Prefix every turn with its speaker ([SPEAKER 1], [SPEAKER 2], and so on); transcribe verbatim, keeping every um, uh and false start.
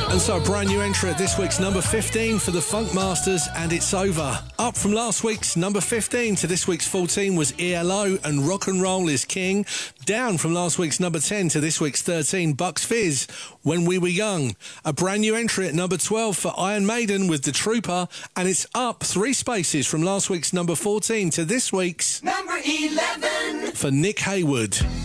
[SPEAKER 1] And so a brand new entry at this week's number fifteen for the Funk Masters, and It's Over. Up from last week's number fifteen to this week's fourteen was E L O and Rock and Roll is King. Down from last week's number ten to this week's thirteen, Bucks Fizz, When We Were Young. A brand new entry at number twelve for Iron Maiden with The Trooper, and it's up three spaces from last week's number fourteen to this week's
[SPEAKER 2] number eleven
[SPEAKER 1] for Nick Hayward.